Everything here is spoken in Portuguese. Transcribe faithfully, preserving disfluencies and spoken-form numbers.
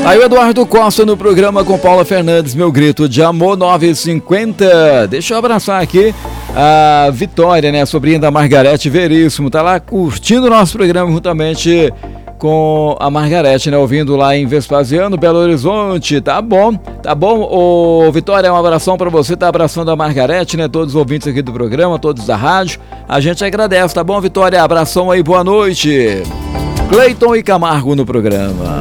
Aí o Eduardo Costa no programa com Paula Fernandes, meu grito de amor, nove e cinquenta. Deixa eu abraçar aqui a Vitória, né, a sobrinha da Margarete Veríssimo, tá lá curtindo o nosso programa juntamente com a Margarete, né, ouvindo lá em Vespasiano, Belo Horizonte. Tá bom, tá bom, ô Vitória, um abração pra você, tá abraçando a Margarete, né, todos os ouvintes aqui do programa, todos da rádio, a gente agradece, tá bom, Vitória? Abração aí, boa noite. Cleiton e Camargo no programa.